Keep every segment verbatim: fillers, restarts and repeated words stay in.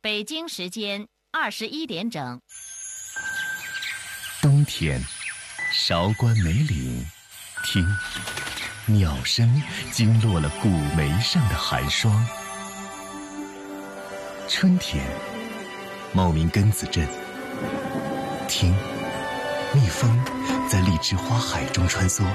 北京时间二十一点整。 冬天，韶关梅岭，听，鸟声惊落了古梅上的寒霜。春天，茂名根子镇，听，蜜蜂在荔枝花海中穿梭。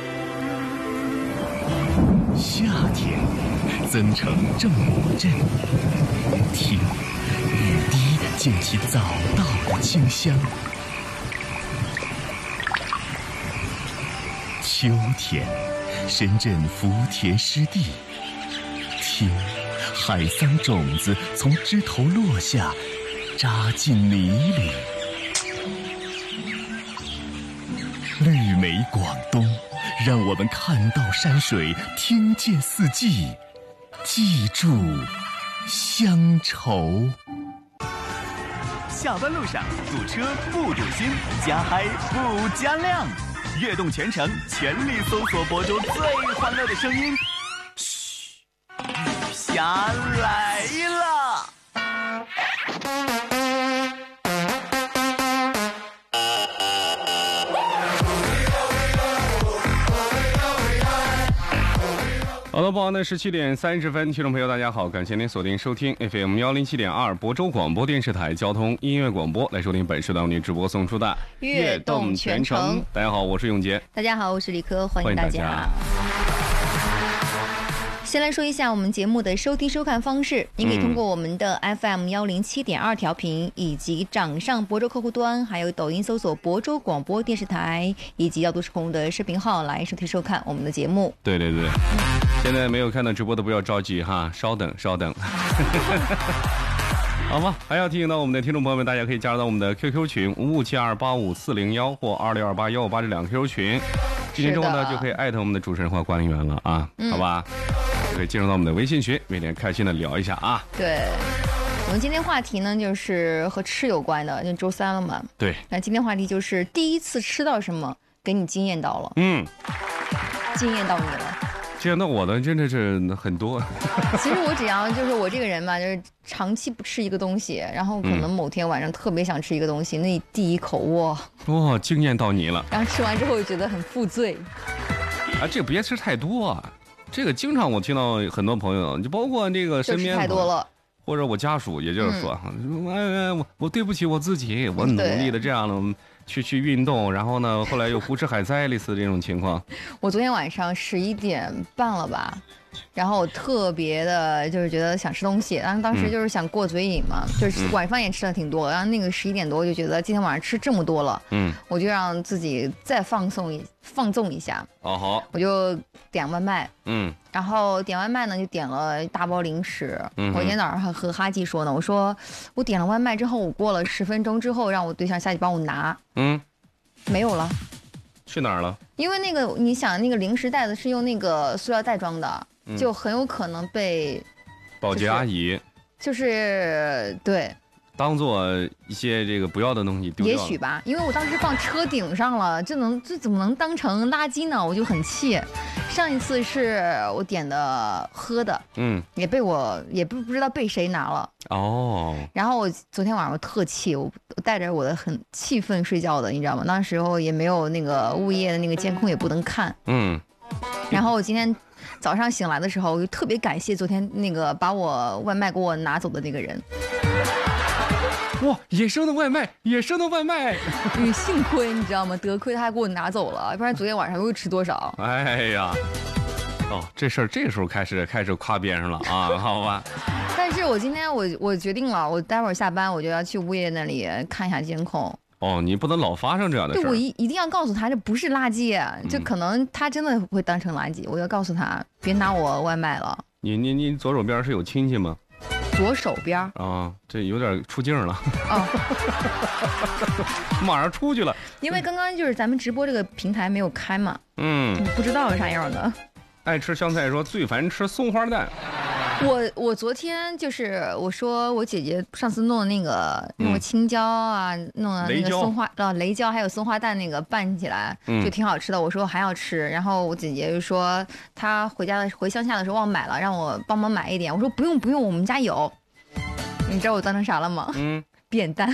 夏天，增城正果镇，听，雨滴溅起早稻的清香。秋天，深圳福田湿地，听，海桑种子从枝头落下，扎进泥里。绿美广东，让我们看到山水，听见四季，记住乡愁。 下班路上堵车不堵心，加嗨不加量，悦动全程全力搜索播出最欢乐的声音。嘘，雨霞来了。 好的，报完的十七点三十分，听众朋友大家好，感谢您锁定收听 F M 幺零七点二亳州广播电视台交通音乐广播，来收听本时段为您直播送出的悦动全程。 大家好，我是永杰。 大家好，我是李科，欢迎大家。 欢迎大家先来说一下我们节目的收听收看方式，您可以通过我们的 F M 幺零七点二调频，以及掌上亳州客户端，还有抖音搜索亳州广播电视台，以及要都时空的视频号来收听收看我们的节目。 对对对，现在没有看到直播的不要着急哈，稍等稍等。好吗？还要提醒到我们的听众朋友们，大家可以加入到我们的 Q Q 群五五七二八五四零幺或二六二八幺五八这两个 Q Q 群，进去之后呢就可以艾特我们的主持人或管理员了啊，嗯、好吧？就可以进入到我们的微信群，每天开心的聊一下啊。 对，我们今天话题呢就是和吃有关的，就周三了嘛。 对。 那今天话题就是第一次吃到什么给你惊艳到了？ 嗯， 惊艳到你了。 惊艳到我的真的是很多。 其实我只要就是我这个人嘛，就是长期不吃一个东西，然后可能某天晚上特别想吃一个东西，嗯、那第一口哇哇惊艳到你了。 然后吃完之后觉得很负罪。 啊，这别吃太多啊。这个经常我听到很多朋友，就包括这个身边太多了， 或者我家属，也就是说，嗯、哎哎，我我对不起我自己，我努力的这样的去去运动，然后呢，后来又胡吃海塞，类似这种情况。 我昨天晚上十一点半了吧，然后我特别的就是觉得想吃东西，然后当时就是想过嘴瘾嘛，嗯、就是晚饭也吃的挺多，然后那个十一点多就觉得今天晚上吃这么多了，嗯，我就让自己再放松一放纵一下。 哦好， 我就点外卖， 嗯， 然后点外卖呢就点了一大包零食。嗯，我今天早上还和哈记说呢，我说我点了外卖之后，我过了十分钟之后让我对象下去帮我拿，嗯，没有了。 去哪儿了？ 因为那个你想那个零食袋子是用那个塑料袋装的，嗯、就很有可能被保洁阿姨就是、就是、对。 当做一些这个不要的东西丢掉了， 也许吧，因为我当时放车顶上了，这能这怎么能当成垃圾呢？我就很气。上一次是我点的喝的，嗯，也被我也不不知道被谁拿了哦。然后我昨天晚上我特气，我我带着我的很气愤睡觉的，你知道吗？那时候也没有那个物业的那个监控，也不能看，嗯。然后我今天早上醒来的时候，我就特别感谢昨天那个把我外卖给我拿走的那个人。 哇，野生的外卖，野生的外卖！ 你幸亏你知道吗？得亏他还给我拿走了，不然昨天晚上又吃多少？ 哎呀，哦，这事儿这时候开始开始夸边上了啊，好吧。 但是我今天我我决定了，我待会儿下班我就要去物业那里看一下监控。 哦，你不能老发生这样的事儿。 对，我一一定要告诉他，这不是垃圾，就可能他真的会当成垃圾。我要告诉他，别拿我外卖了。 你你你左手边是有亲戚吗？ 左手边啊，这有点出镜了。哦，马上出去了。 因为刚刚就是咱们直播这个平台没有开嘛，嗯，不知道是啥样的。 爱吃香菜说最烦吃松花蛋。 我我昨天就是我说我姐姐上次弄的那个弄青椒啊，嗯、弄的那个松花啊雷椒还有松花蛋那个拌起来、嗯、就挺好吃的。我说还要吃，然后我姐姐就说她回家的回乡下的时候忘买了，让我帮忙买一点。我说不用不用，我们家有。 你知道我当成啥了吗？嗯，扁担。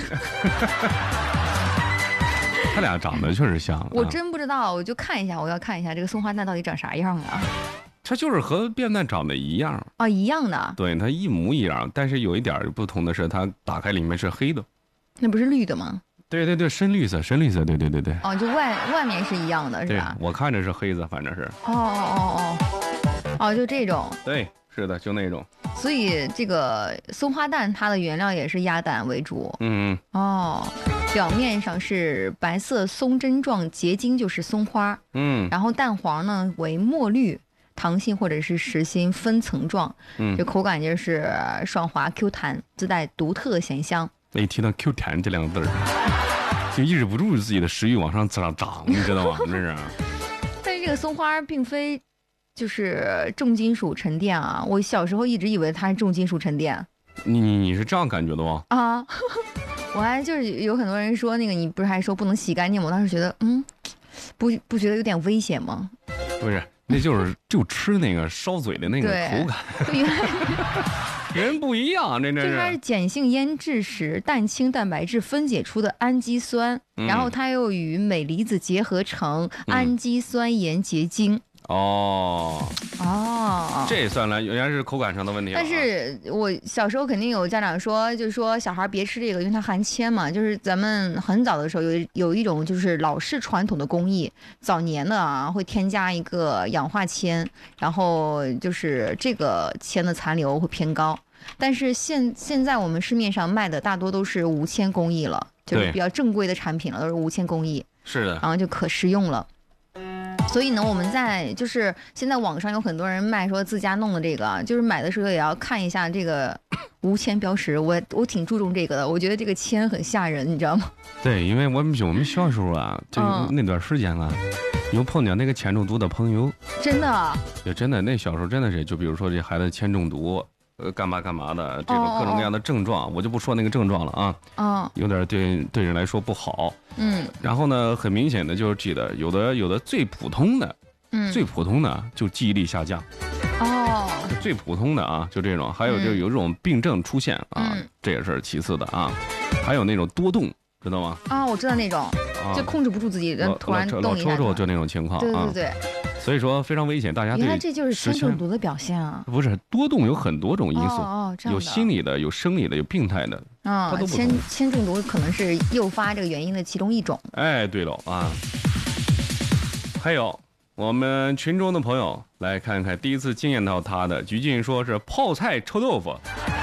他俩长得确实像。 我真不知道，我就看一下，我要看一下这个松花蛋到底长啥样啊？ 它就是和扁担长得一样啊，一样的。 对，它一模一样，但是有一点不同的是，它打开里面是黑的。 那不是绿的吗？ 对对对，深绿色，深绿色，对对对对。 哦，就外外面是一样的，是吧？ 对，我看着是黑色，反正是。 哦哦哦哦，哦，就这种。 对，是的，就那种。 所以这个松花蛋它的原料也是鸭蛋为主。 嗯嗯。哦，表面上是白色松针状结晶，就是松花。嗯。然后蛋黄呢为墨绿，糖心或者是实心分层状。嗯。这口感就是爽滑 Q 弹，自带独特咸香。 一提到 Q 弹这两个字儿，就抑制不住自己的食欲往上涨涨，你知道吗？这是。 但是这个松花并非就是重金属沉淀啊，我小时候一直以为它是重金属沉淀。 你你你是这样感觉的吗？ 啊，我还就是有很多人说那个你不是还说不能洗干净吗？我当时觉得嗯，不不觉得有点危险吗？ 不是，那就是就吃那个烧嘴的那个口感。人不一样，这这是。 它是碱性腌制时蛋清蛋白质分解出的氨基酸，嗯、然后它又与镁离子结合成氨基酸盐结晶。嗯、 哦哦， 这也算来原来是口感上的问题了。 但是我小时候肯定有家长说，就是说小孩别吃这个，因为它含铅嘛。就是咱们很早的时候有有一种就是老式传统的工艺，早年的啊会添加一个氧化铅，然后就是这个铅的残留会偏高。但是现现在我们市面上卖的大多都是无铅工艺了，就是比较正规的产品了，都是无铅工艺。 是的， 然后就可食用了。所以呢，我们在就是现在网上有很多人卖说自家弄的这个，就是买的时候也要看一下这个无铅标识。我我挺注重这个的，我觉得这个铅很吓人，你知道吗？ 对，因为我们我们小时候啊，就那段时间啊，有碰见那个铅中毒的朋友。 真的？ 就真的，那小时候真的是，就比如说这孩子铅中毒。呃，干嘛干嘛的这种各种各样的症状， oh, oh, oh. 我就不说那个症状了啊。啊、oh. 有点对对人来说不好。嗯。然后呢，很明显的就是记得有的有的最普通的，嗯，最普通的就记忆力下降。哦。Oh. 最普通的啊，就这种，还有就有这种病症出现啊，嗯、这也是其次的啊。还有那种多动，知道吗？ 啊、oh, 我知道那种，啊、就控制不住自己，突然动一下。 老抽抽就那种情况啊。 对对对。 所以说非常危险，大家对。 原来这就是铅中毒的表现啊！ 不是，多动有很多种因素， 哦哦、 有心理的，有生理的，有病态的。 啊、哦，铅铅中毒可能是诱发这个原因的其中一种。 哎，对了啊，还有我们群中的朋友来看看，第一次惊艳到他的鞠婧说是泡菜臭豆腐。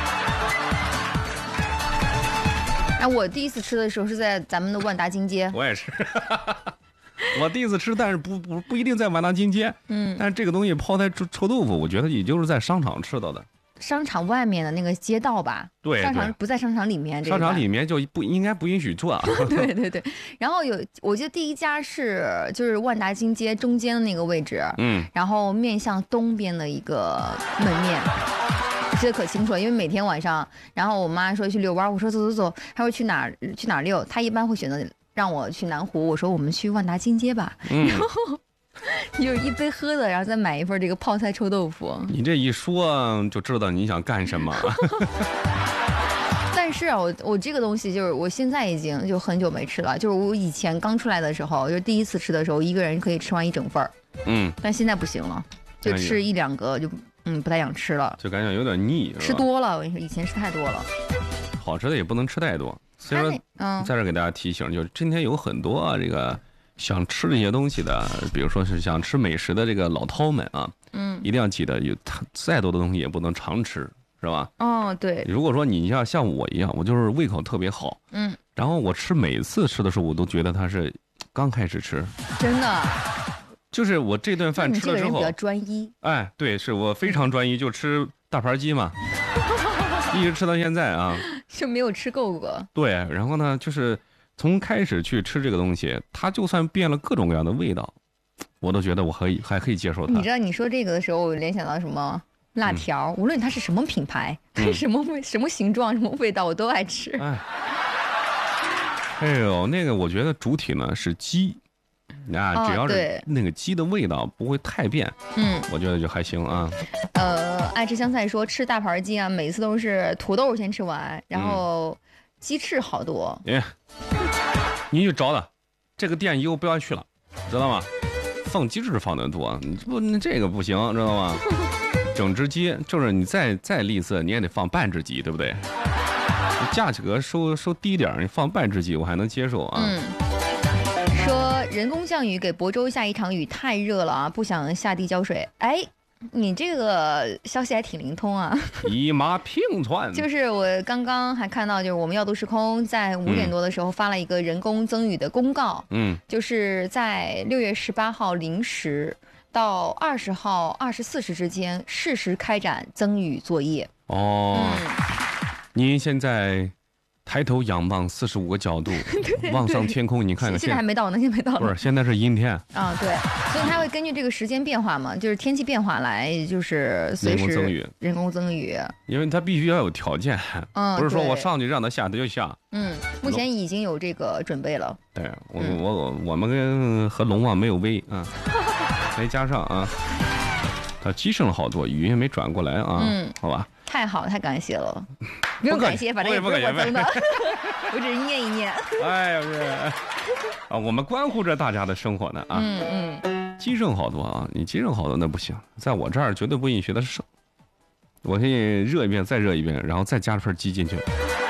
哎，我第一次吃的时候是在咱们的万达金街。 我也是。我第一次吃，但是不不不一定在万达金街，嗯，但是这个东西泡菜臭臭豆腐，我觉得也就是在商场吃到的， 商场外面的那个街道吧， 对， 商场不在商场里面， 商场里面就不应该不允许做， 对对对。然后有，我记得第一家是就是万达金街中间的那个位置，嗯，然后面向东边的一个门面。记得可清楚了，因为每天晚上，然后我妈说去遛弯，我说走走走，她说去哪儿去哪儿遛，她一般会选择让我去南湖，我说我们去万达金街吧，嗯、然后有一杯喝的，然后再买一份这个泡菜臭豆腐。 你这一说就知道你想干什么。 但是啊，我我这个东西就是我现在已经就很久没吃了，就是我以前刚出来的时候，就第一次吃的时候，一个人可以吃完一整份儿，嗯，但现在不行了，就吃一两个就嗯不太想吃了， 就感觉有点腻， 吃多了，我跟你说，以前吃太多了， 好吃的也不能吃太多。所以说，嗯，在这给大家提醒，就是今天有很多啊，这个想吃这些东西的，比如说是想吃美食的这个老饕们啊，嗯，一定要记得，有再多的东西也不能常吃，是吧？ 哦，对。 如果说你像像我一样，我就是胃口特别好，嗯，然后我吃每次吃的时候，我都觉得它是刚开始吃， 真的。 就是我这顿饭吃了之后， 比较专一。 哎，对，是我非常专一，就吃大盘鸡嘛。一直吃到现在啊， 是没有吃够过。 对，然后呢，就是从开始去吃这个东西，它就算变了各种各样的味道，我都觉得我可以还可以接受它。 你知道你说这个的时候，我联想到什么？辣条，嗯、无论它是什么品牌，嗯、什么味、什么形状、什么味道，我都爱吃。 哎，哎呦，那个我觉得主体呢是鸡， 啊，只要是那个鸡的味道不会太变，嗯，我觉得就还行啊。 呃，爱吃香菜说吃大盘鸡啊，每次都是土豆先吃完，然后鸡翅好多。 哎、嗯，你就找他，这个店以后不要去了，知道吗？放鸡翅放的多，你不这个不行，知道吗？整只鸡就是你再再吝啬，你也得放半只鸡，对不对？价格收收低点，你放半只鸡我还能接受啊。 嗯。说人工降雨给亳州下一场雨太热了啊，不想下地浇水。哎，你这个消息还挺灵通啊， 一马平川。 就是我刚刚还看到，就是我们耀都时空在五点多的时候发了一个人工增雨的公告，嗯，就是在六月十八号零时到二十号二十四时之间适时开展增雨作业。 哦，嗯、您现在抬头仰望四十五个角度，望上天空，你看看， 现在还没到呢，现在没到呢。 不是，现在是阴天。 啊，对，所以它会根据这个时间变化嘛，就是天气变化来，就是随时人工增雨。 人工增雨， 因为它必须要有条件，嗯，不是说我上去让它下它就下。 嗯，目前已经有这个准备了。 对，我、嗯、我我我们跟和龙王没有威啊，没加上啊，它积剩了好多，雨也没转过来啊，嗯，好吧。 太好，太感谢了，不用感谢，反正也不是我增的，我只是念一念。 哎呀，是啊，我们关乎着大家的生活呢啊。嗯嗯，鸡剩好多啊，你鸡剩好多那不行，在我这儿绝对不允许它剩，我可以热一遍，再热一遍，然后再加份鸡进去。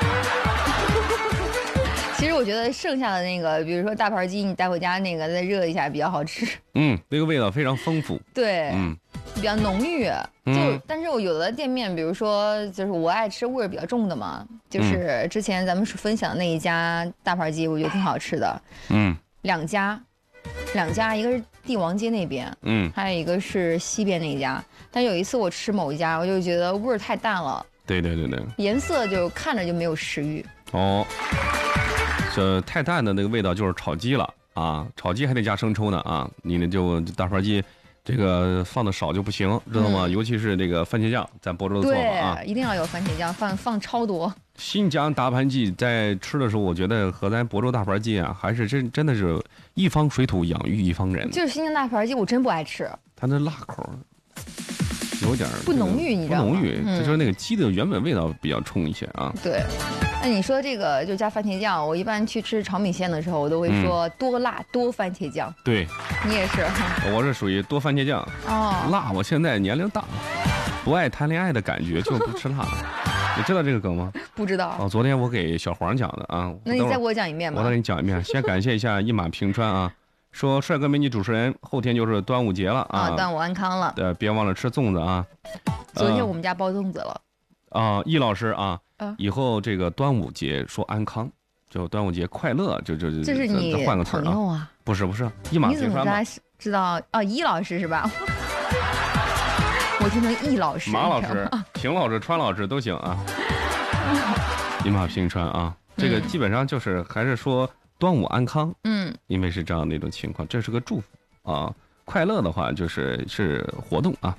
其实我觉得剩下的那个，比如说大盘鸡，你带回家那个再热一下比较好吃。 嗯，那个味道非常丰富。 对，嗯。比较浓郁，就、嗯、但是我有的店面，比如说就是我爱吃味儿比较重的嘛，就是之前咱们分享的那一家大盘鸡，我觉得挺好吃的。嗯，两家，两家，一个是帝王街那边，嗯，还有一个是西边那一家。但有一次我吃某一家，我就觉得味儿太淡了。 对对对对， 颜色就看着就没有食欲。 哦，这太淡的那个味道就是炒鸡了啊，炒鸡还得加生抽呢啊，你呢就大盘鸡。这个放的少就不行，知道吗？嗯、尤其是这个番茄酱，咱亳州的做法啊， 一定要有番茄酱，放放超多。 新疆大盘鸡在吃的时候，我觉得和咱亳州大盘鸡啊，还是真真的是一方水土养育一方人。 就是新疆大盘鸡，我真不爱吃， 它那辣口有点不浓郁，你知道吗？ 不浓郁，嗯、就是那个鸡的原本味道比较冲一些啊。 对。那你说这个就加番茄酱，我一般去吃炒米线的时候，我都会说多辣多番茄酱。 对， 你也是。 我是属于多番茄酱。哦，辣，我现在年龄大了，不爱谈恋爱的感觉就不吃辣。你知道这个梗吗？ 不知道。 哦，昨天我给小黄讲的啊。 那你再给我讲一遍吧。 我再给你讲一遍。先感谢一下一马平川啊，说帅哥美女主持人，后天就是端午节了啊， 端午安康了。 对，别忘了吃粽子啊。 昨天我们家包粽子了。 啊，易老师啊。以后这个端午节说安康，就端午节快乐，就就就这是你换个词朋友啊？ 不是不是，一马平川嘛。 你怎么知道？哦，易老师是吧？我听成易老师、 马老师、邢老师、川老师都行啊。一马平川啊，这个基本上就是还是说端午安康，嗯，因为是这样的一种情况，这是个祝福啊。快乐的话就是是活动啊。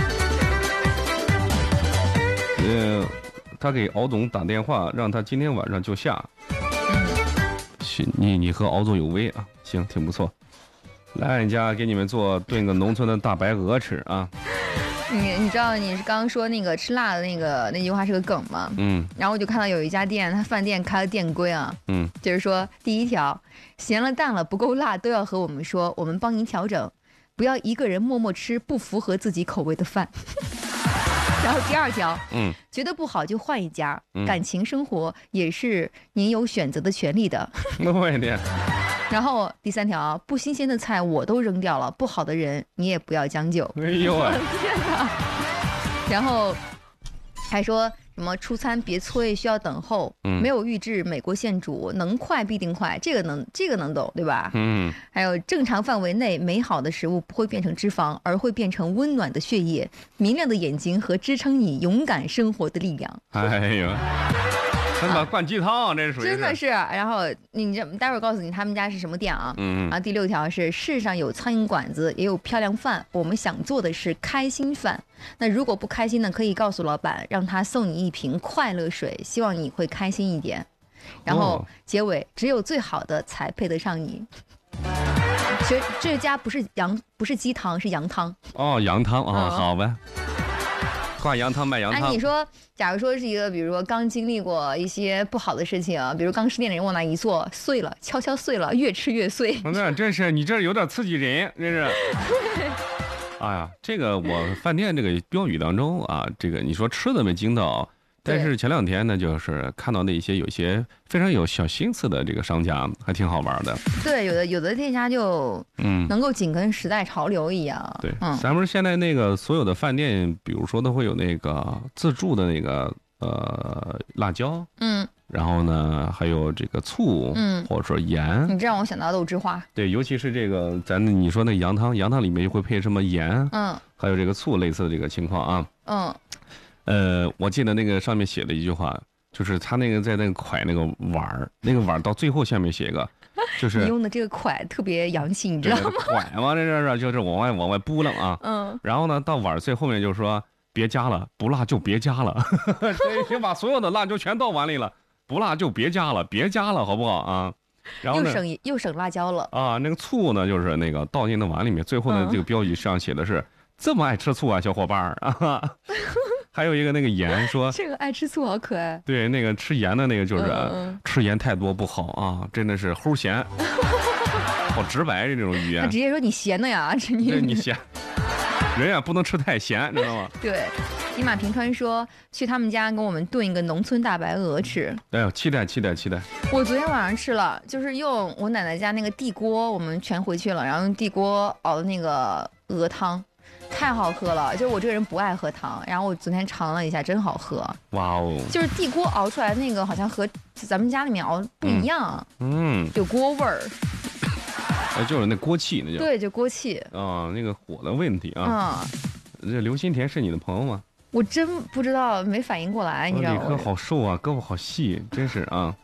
呃。他给敖总打电话，让他今天晚上就下。行，你你和敖总有微啊，行，挺不错。来俺家给你们做炖个农村的大白鹅吃啊。 你你知道你是刚刚说那个吃辣的那个那句话是个梗吗？嗯。然后我就看到有一家店，他饭店开了店规啊，嗯，就是说第一条，咸了淡了不够辣都要和我们说，我们帮您调整，不要一个人默默吃不符合自己口味的饭。然后第二条，嗯，觉得不好就换一家，嗯、感情生活也是您有选择的权利的。 对的。 然后第三条，不新鲜的菜我都扔掉了，不好的人你也不要将就。 哎呦啊！ 天哪！然后还说什么出餐别催，需要等候，嗯、没有预制美国现煮，能快必定快，这个能这个能懂对吧？嗯。还有正常范围内美好的食物不会变成脂肪，而会变成温暖的血液、明亮的眼睛和支撑你勇敢生活的力量。 哎呦，真的灌鸡汤，这是属于真的是。然后你这待会儿告诉你他们家是什么店啊？嗯。然后第六条是世上有苍蝇馆子，也有漂亮饭，我们想做的是开心饭。那如果不开心呢，可以告诉老板，让他送你一瓶快乐水，希望你会开心一点。然后结尾，只有最好的才配得上你。 其实这家不是羊，不是鸡汤，是羊汤。 哦，羊汤啊，嗯、好呗。挂羊汤卖羊汤。 哎，你说，假如说是一个，比如说刚经历过一些不好的事情，比如刚失恋的人往那一坐，碎了，悄悄碎了，越吃越碎。 那真是你这有点刺激人，真是。哎呀，这个我饭店这个标语当中啊，这个你说吃的没惊到。但是前两天呢，就是看到那些有些非常有小心思的这个商家，还挺好玩的。 对，有的有的店家就嗯，能够紧跟时代潮流一样。 对，嗯，咱们现在那个所有的饭店，比如说都会有那个自助的那个呃辣椒，嗯，然后呢还有这个醋，嗯，或者说盐。 你这让我想到豆汁花。 对，尤其是这个咱你说那羊汤，羊汤里面会配什么盐，嗯，还有这个醋，类似的这个情况啊，嗯。呃，我记得那个上面写的一句话，就是他那个在那个蒯那个碗儿，那个碗到最后下面写一个，就是你用的这个蒯特别洋气，你知道吗？ 蒯嘛，这是就是往外往外拨楞啊。嗯。然后呢，到碗最后面就是说别加了，不辣就别加了，所以先把所有的辣椒全倒碗里了，不辣就别加了，别加了，好不好啊？然后呢， 又省又省辣椒了啊。那个醋呢，就是那个倒进那碗里面，最后呢，这个标语上写的是、嗯、这么爱吃醋啊，小伙伴儿啊。还有一个那个盐说， 这个爱吃醋好可爱。 对，那个吃盐的那个就是、嗯嗯、吃盐太多不好啊，真的是齁咸，好直白这种语言。 他直接说你咸的呀， 你你咸，人呀不能吃太咸，知道吗？ 对，尼玛平川说去他们家给我们炖一个农村大白鹅吃。 哎呦，期待期待期待！ 我昨天晚上吃了，就是用我奶奶家那个地锅，我们全回去了，然后用地锅熬的那个鹅汤。太好喝了，就是我这个人不爱喝汤，然后我昨天尝了一下，真好喝。 哇哦！ 就是地锅熬出来的那个，好像和咱们家里面熬不一样。嗯，有锅味儿。 哎，就是那锅气，那叫。 对，就锅气。 啊，那个火的问题啊。嗯。这刘新田是你的朋友吗？ 我真不知道，没反应过来，你知道吗？ 李哥好瘦啊，胳膊好细，真是啊。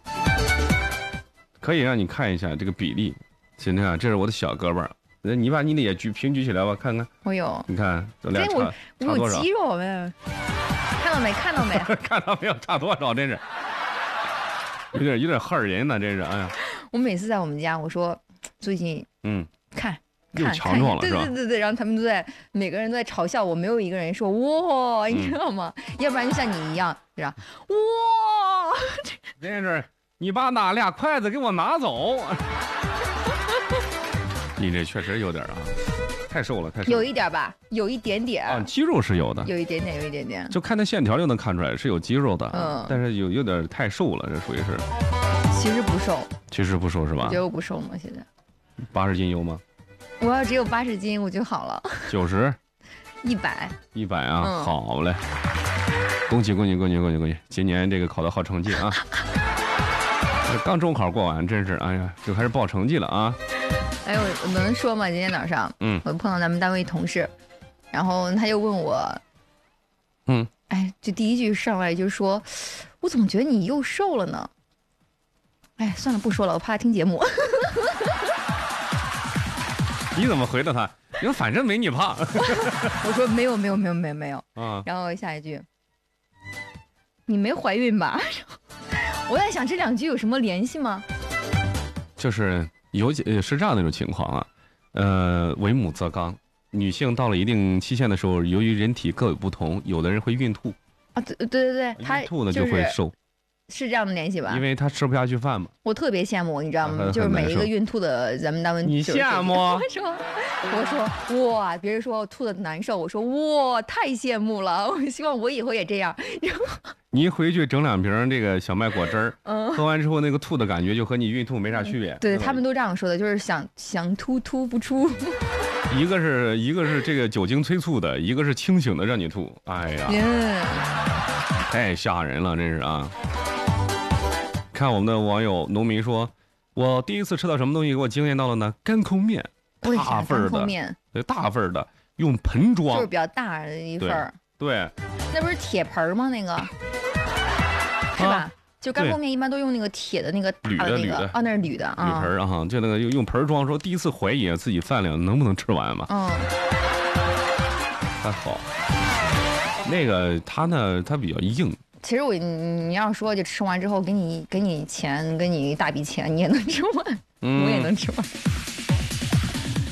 可以让你看一下这个比例，今天啊，这是我的小胳膊。你把你的也举平举起来吧，看看。 我有。 你看，咱俩差我差多少？ 我有肌肉没？看到没？看到没？ 看到没有？差多少？真是，有点有点吓人呢，真是。哎呀， 我每次在我们家，我说最近嗯看又强壮了， 是吧？对对对对，然后他们都在每个人都在嘲笑我，没有一个人说哇，你知道吗？嗯、要不然就像你一样，是吧？哇， 真是，你把那俩筷子给我拿走。你这确实有点啊，太瘦了，太瘦了。 有一点吧，有一点点啊，肌肉是有的， 有一点点，有一点点。 就看那线条就能看出来是有肌肉的，嗯，但是有有点太瘦了，这属于是。 其实不瘦， 其实不瘦是吧？ 你觉得我不瘦吗？现在八十斤有吗？ 我要只有八十斤我就好了。 九十， 一百， 一百啊，嗯、好嘞！恭喜恭喜恭喜恭喜恭喜！今年这个考的好成绩啊！刚中考过完，真是哎呀，就开始报成绩了啊！ 哎，我我能说吗？今天早上，嗯，我碰到咱们单位同事，然后他又问我，嗯，哎，就第一句上来就说，我怎么觉得你又瘦了呢？哎，算了，不说了，我怕他听节目。 你怎么回的他？你说反正没你胖。 我说没有没有没有没有没有啊。然后下一句，你没怀孕吧？我在想这两句有什么联系吗？ 就是有是这样的一种情况啊，呃，为母则刚，女性到了一定期限的时候，由于人体各有不同，有的人会孕吐啊，对对对对，她孕吐呢就会瘦。 是这样的联系吧？ 因为他吃不下去饭嘛。 我特别羡慕，你知道吗？就是每一个孕吐的，咱们单位你羡慕？ 我说，我说哇，别人说我吐的难受，我说哇，太羡慕了。我希望我以后也这样。 你一回去整两瓶这个小麦果汁儿，嗯，喝完之后那个吐的感觉就和你孕吐没啥区别。 嗯、对他们都这样说的，就是想想吐吐不出。 一个是一个是这个酒精催促的，一个是清醒的让你吐。哎呀， yeah. 太吓人了，真是啊。看我们的网友农民说，我第一次吃到什么东西给我惊艳到了呢？干扣面，大份儿的，对，大份儿的，用盆装， 就是比较大的一份儿。 对， 那不是铁盆吗？那个是吧？啊、就干扣面一般都用那个铁的那个大的那个啊，那是铝的啊， 铝盆啊，就那个用用盆装。说第一次怀疑自己饭量能不能吃完嘛？嗯，还好，那个它呢，它比较硬。 其实我你你要说就吃完之后给你给你钱给你一大笔钱你也能吃完，嗯、我也能吃完。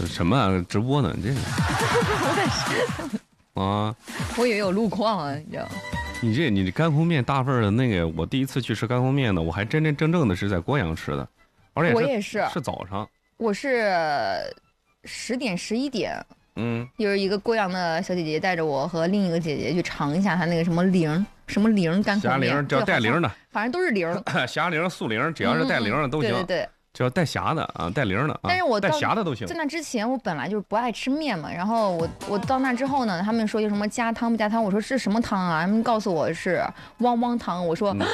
什么、啊、直播呢？这个我也是啊， 我以为有路况啊，你知道。 你这你这干烘面大份的那个，我第一次去吃干烘面呢，我还真真正正的是在郭阳吃的，而且是我也是是早上， 我是十点十一点， 嗯， 就是一个郭阳的小姐姐带着我和另一个姐姐去尝一下她那个什么零什么零干烘面， 虾零叫带零的， 反正都是零， 虾零、素零，只要是带零的都行， 嗯嗯对对对。 只要带虾的啊，带零的啊， 但是我带虾的都行。 在那之前，我本来就是不爱吃面嘛，然后我我到那之后呢，他们说有什么加汤不加汤，我说是什么汤啊？他们告诉我是汪汪汤，我说、嗯、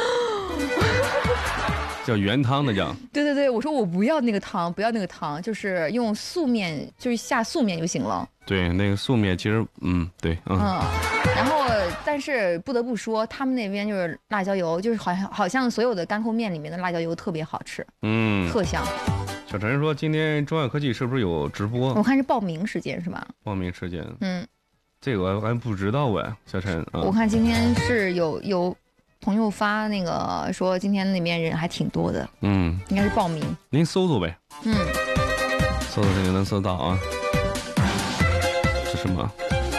叫原汤的叫。 对对对，我说我不要那个汤，不要那个汤，就是用素面，就是下素面就行了。 对，那个素面其实嗯对嗯。 嗯，然后但是不得不说，他们那边就是辣椒油，就是好像好像所有的干烘面里面的辣椒油特别好吃，嗯，特香。 小陈说今天中外科技是不是有直播？ 我看是报名时间是吧？ 报名时间， 嗯， 这个我还不知道哎，小陈、嗯。 我看今天是有有朋友发那个说今天那边人还挺多的，嗯，应该是报名。 您搜搜呗， 嗯， 搜搜这个能搜到啊。是什么？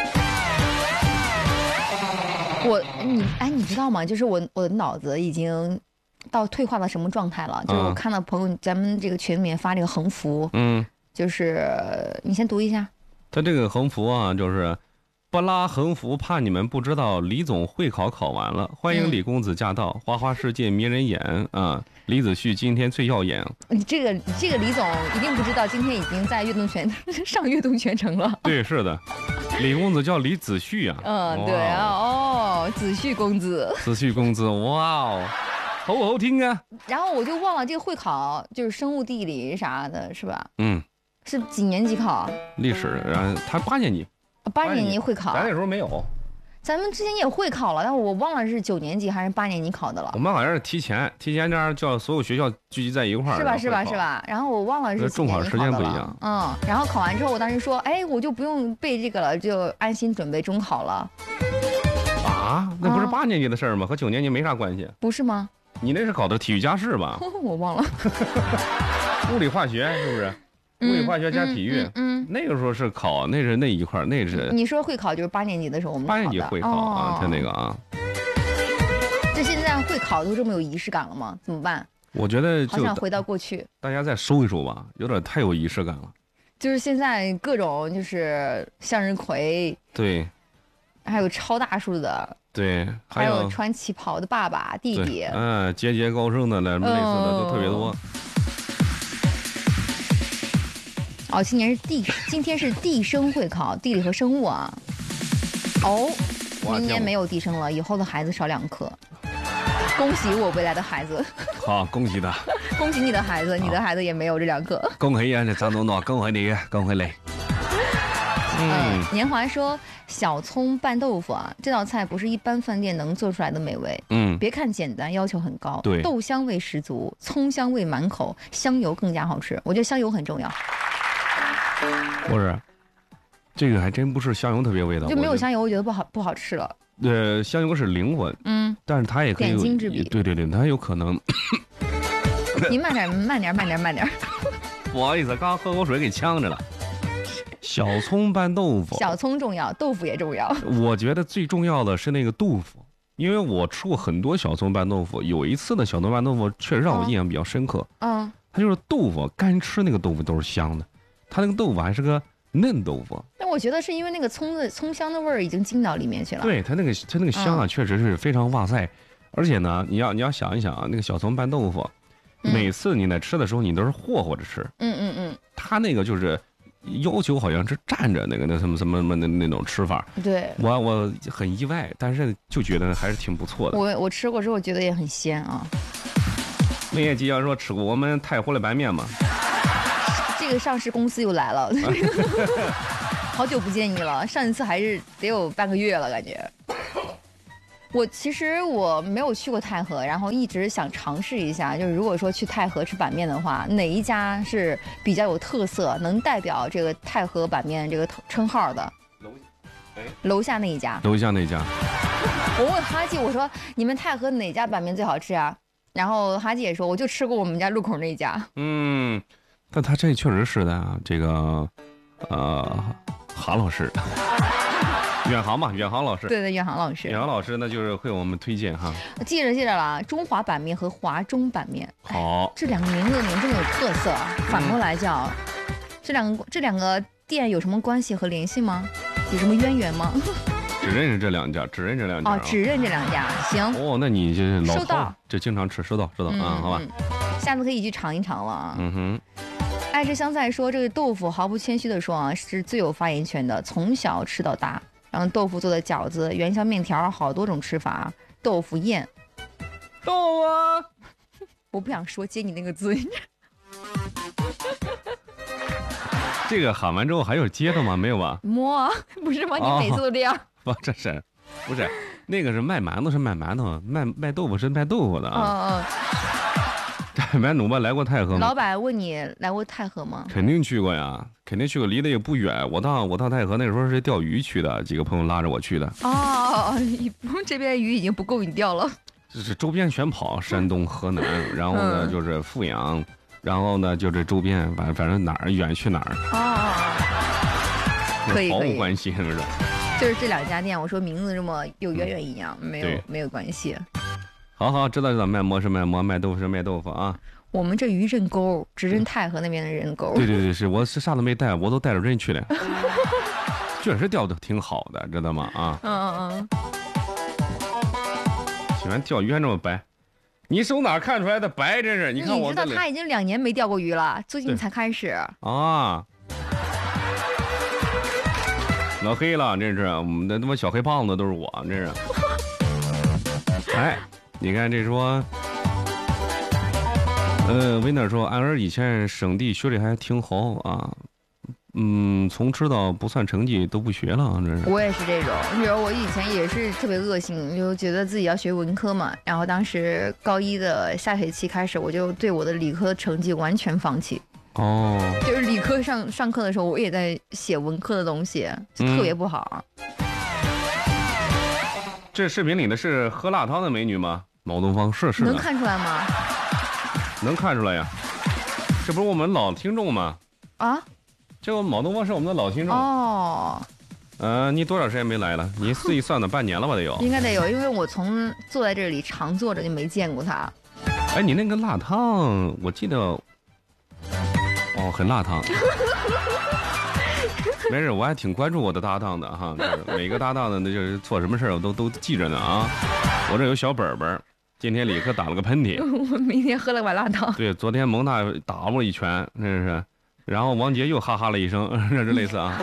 我你哎，你知道吗？就是我我的脑子已经到退化到什么状态了？就是我看到朋友咱们这个群里面发这个横幅，嗯，就是你先读一下。 他这个横幅啊，就是不拉横幅，怕你们不知道，李总会考考完了，欢迎李公子驾到，嗯、花花世界迷人眼啊！李子旭今天最耀眼。 你这个这个李总一定不知道，今天已经在悦动全上悦动全程了。 对，是的，李公子叫李子旭啊。 嗯，对啊，哦，子旭公子。 子旭公子，哇哦，好好听啊。 然后我就忘了这个会考就是生物地理啥的，是吧？ 嗯。 是几年级考？ 历史，然后他八年级。 八年级会考。 咱那时候没有。 咱们之前也会考了，但我忘了是九年级还是八年级考的了。 我们好像是提前，提前这样叫所有学校聚集在一块儿， 是吧？是吧？是吧？然后我忘了是重考时间不一样。 嗯，然后考完之后，我当时说，哎，我就不用背这个了，就安心准备中考了。 啊？那不是八年级的事儿吗？和九年级没啥关系。 不是吗？ 你那是考的体育加试吧？ 我忘了。 物理化学是不是？物理化学加体育，嗯，嗯嗯那个时候是考，那是那一块，那是你说会考就是八年级的时候我们八年级会考啊，他、哦、那个啊。 这现在会考都这么有仪式感了吗？怎么办？ 我觉得好想回到过去， 大家再收一收吧，有点太有仪式感了。 就是现在各种就是向日葵， 对， 还有超大树的， 对， 还有穿旗袍的爸爸弟弟， 嗯，节节高升的那类似的都特别多。 哦，今年是地，今天是地生会考，地理和生物啊。哦，明年没有地生了，以后的孩子少两科。恭喜我未来的孩子。 好，恭喜他。 恭喜你的孩子，你的孩子也没有这两科。 恭喜啊，这张总统，恭喜你，恭喜你。 嗯，年华说小葱拌豆腐啊，这道菜不是一般饭店能做出来的美味。嗯，别看简单，要求很高。 对， 豆香味十足，葱香味满口，香油更加好吃。我觉得香油很重要。 不是，这个还真不是香油特别味道， 就没有香油，我觉得不好不好吃了。 呃，香油是灵魂，嗯，但是它也可以点睛之笔。 对对对，它有可能。 你慢点，慢点，慢点，慢点。 不好意思，刚刚喝口水给呛着了。小葱拌豆腐， 小葱重要，豆腐也重要。 我觉得最重要的是那个豆腐，因为我吃过很多小葱拌豆腐，有一次的小葱拌豆腐确实让我印象比较深刻。嗯，它就是豆腐干吃那个豆腐都是香的。它那个豆腐还是个嫩豆腐， 但我觉得是因为那个葱的葱香的味儿已经进到里面去了。 对，它那个它那个香啊，嗯、确实是非常哇塞。而且呢，你要你要想一想啊，那个小葱拌豆腐，嗯、每次你在吃的时候，你都是霍霍着吃。 嗯嗯嗯。 它那个就是要求好像是蘸着那个那什么什么什么那那种吃法。 对。 我我很意外，但是就觉得还是挺不错的。 我我吃过之后觉得也很鲜啊。 林业吉要说吃过我们太湖的白面吗？ 这个上市公司又来了，好久不见你了。上一次还是得有半个月了，感觉。我其实我没有去过太和，然后一直想尝试一下，就是如果说去太和吃板面的话，哪一家是比较有特色，能代表这个太和板面这个称号的？楼，哎，楼下那一家。 楼下那家。 我问哈记，我说你们太和哪家板面最好吃啊？然后哈记也说，我就吃过我们家路口那一家。 嗯。但他这确实是的啊，这个呃，韩老师。远航嘛，远航老师。 对对，远航老师。 远航老师呢，就是会我们推荐哈。 记着记着了，中华版面和华中版面。 好， 这两个名字怎么这么有特色啊？反过来叫，嗯、这两个这两个店有什么关系和联系吗？有什么渊源吗？ 只认识这两家，只认这两家、啊。 哦，只认这两家，行。 哦，那你这老收到， 这经常吃，收到收到、嗯、啊，好吧。 下次可以去尝一尝了啊。 嗯哼。 爱吃香菜说，这个豆腐毫不谦虚的说啊，是最有发言权的，从小吃到大。然后豆腐做的饺子、元宵面条，好多种吃法。豆腐宴， 豆啊！ 我不想说接你那个字。 这个喊完之后还有接的吗？没有吧？ 摸，不是吗？你每次都这样。 不、哦，这是，不是，那个是卖馒头是卖馒头，卖卖豆腐是卖豆腐的啊。 嗯嗯。 买努吧来过太和吗？ 老板问你来过太和吗？ 肯定去过呀，肯定去过，离得也不远。我到我到太和那时候是钓鱼去的，几个朋友拉着我去的。 哦，这边鱼已经不够你钓了。 就是周边全跑，山东、河南，然后呢、嗯、就是阜阳，然后呢就这周边，反反正哪儿远去哪儿。 哦，可以毫无关系，是不是？ 就是这两家店，我说名字这么有渊源一样，嗯、没有没有关系。 好好，知道知道，卖馍是卖馍，卖豆腐是卖豆腐啊。 我们这鱼认钩，只认太和那边的人钩。 对对对，是我是啥都没带，我都带着人去了。确实钓的挺好的，知道吗？啊。嗯嗯嗯。喜欢钓鱼还这么白，你手哪看出来的白？真是，你看我。 你知道他已经两年没钓过鱼了，最近才开始。 啊。老黑了，真是，我们的他妈小黑胖子都是我，真是。哎。你看这说，呃，维纳说，俺儿以前省地学的还挺好啊，嗯，从知道不算成绩都不学了，这是。 我也是这种，比如我以前也是特别恶性，就觉得自己要学文科嘛，然后当时高一的下学期开始，我就对我的理科成绩完全放弃。 哦。 就是理科上上课的时候，我也在写文科的东西，就特别不好。嗯、 这视频里的是喝辣汤的美女吗？毛东方是是能看出来吗？ 能看出来呀，这不是我们老听众吗？ 啊， 这个毛东方是我们的老听众哦。 呃，你多少时间没来了？你自己算的半年了吧？得有， 应该得有，因为我从坐在这里常坐着就没见过他。 哎，你那个辣汤，我记得，哦，很辣汤。没事，我还挺关注我的搭档的哈，每个搭档的那就是做什么事儿我都都记着呢啊。我这有小本本，今天李克打了个喷嚏， 我明天喝了碗辣汤。 对，昨天蒙大打我一拳，真是，然后王杰又哈哈了一声，这是类似啊。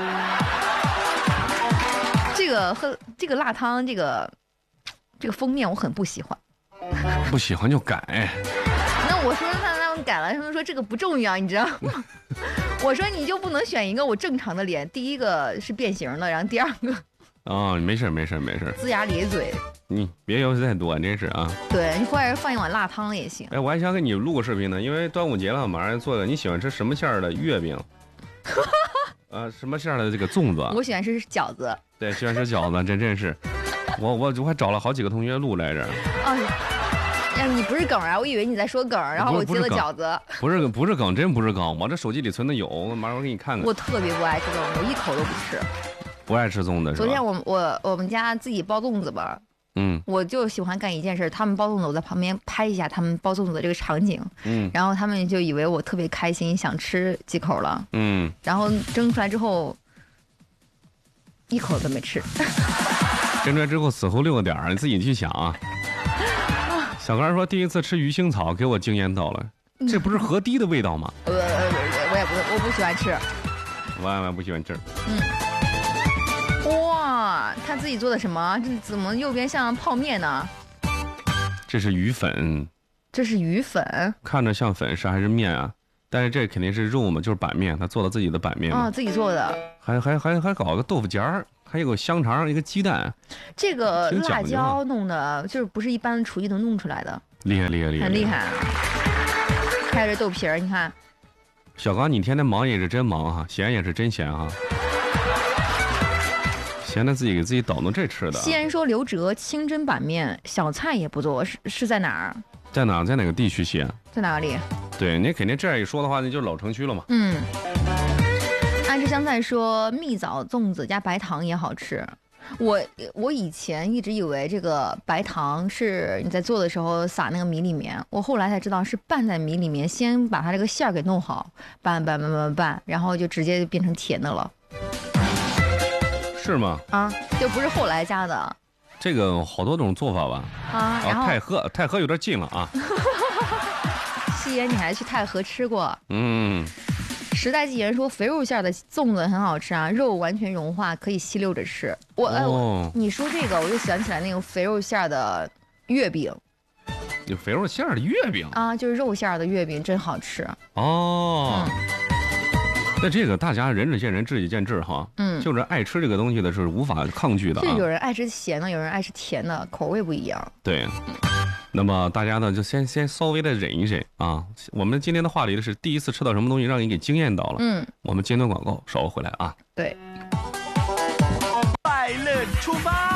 这个喝这个辣汤，这个这个封面我很不喜欢。 不喜欢就改。 那我说他他们改了，他们说这个不重要，你知道吗？我说你就不能选一个我正常的脸，第一个是变形的，然后第二个。 哦，没事没事没事， 龇牙咧嘴。 你别要求太多，真是啊。 对，你或者放一碗辣汤也行。 哎，我还想给你录个视频呢，因为端午节了，马上做个你喜欢吃什么馅儿的月饼？呃，什么馅儿的这个粽子？ 我喜欢吃饺子。 对，喜欢吃饺子，真真是。我我我还找了好几个同学录来着。 啊，你不是梗啊？我以为你在说梗，然后我接了饺子。 不是不是梗，真不是梗，我这手机里存的有，马上给你看看。 我特别不爱吃粽子，我一口都不吃。 不爱吃粽子是吧？ 昨天我我我们家自己包粽子吧，嗯，我就喜欢干一件事，他们包粽子，我在旁边拍一下他们包粽子的这个场景，嗯，然后他们就以为我特别开心，想吃几口了，嗯，然后蒸出来之后，一口都没吃。 蒸出来之后死后六个点儿，你自己去想啊。小刚说第一次吃鱼腥草给我惊艳到了，这不是河堤的味道吗？ 我我我也不我不喜欢吃。 万万不喜欢吃。 嗯。哇，他自己做的什么？这怎么右边像泡面呢？ 这是鱼粉。 这是鱼粉。看着像粉是还是面啊？但是这肯定是肉嘛，就是板面，他做了自己的板面嘛。 啊，自己做的。 还还还还搞个豆腐夹儿，还有个香肠，一个鸡蛋。 这个辣椒弄的，就是不是一般厨艺能弄出来的。 厉害厉害厉害！ 很厉害。还有这豆皮儿，你看。 小刚，你天天忙也是真忙哈，闲也是真闲哈。闲的自己给自己捣弄这吃的。 西安说刘哲清真板面小菜也不做，是是在哪儿？ 在哪？在哪个地区？西安？ 在哪里？ 对，你肯定这样一说的话，那就是老城区了嘛。 嗯。爱大汁香菜说蜜枣粽子加白糖也好吃。我我以前一直以为这个白糖是你在做的时候撒那个米里面，我后来才知道是拌在米里面，先把它这个馅儿给弄好，拌拌拌拌拌，然后就直接变成甜的了。 是吗？ 啊，就不是后来加的。 这个好多种做法吧？ 啊，然后太和太和有点近了啊。 夕颜，你还去太和吃过？ 嗯。 时代纪元说肥肉馅的粽子很好吃啊，肉完全融化，可以吸溜着吃。我哎、哦，你说这个我就想起来那个肥肉馅的月饼。 有肥肉馅的月饼啊，就是肉馅的月饼，真好吃。 哦。嗯，那这个大家仁者见仁，智者见智哈。嗯，就是爱吃这个东西的是无法抗拒的、啊。 是有人爱吃咸的，有人爱吃甜的，口味不一样。 对。那么大家呢，就先先稍微的忍一忍啊。我们今天的话题是第一次吃到什么东西让你给惊艳到了。嗯，我们间断广告，稍后回来啊。 对， 快乐出发。